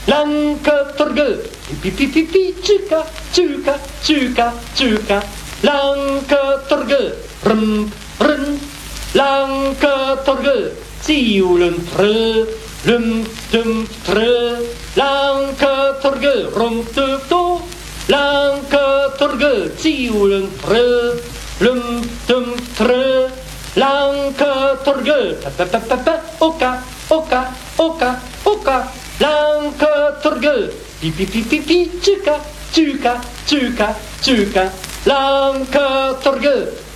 Lanketorgel, pipi, tjuka, tjuka, tjuka, tjuka. Lanketorgel, rum, rum. Lanketorgel, ziulen trö, lum, dum, trö. Lanketorgel, rum, tuk, to. Lanketorgel, ziulen trö, lum, dum, trö. Lanketorgel, pa, oka, oka, oka, oka. Lanketorgel, pipi, tjuka, tjuka, tjuka, tjuka. Lanketorgel.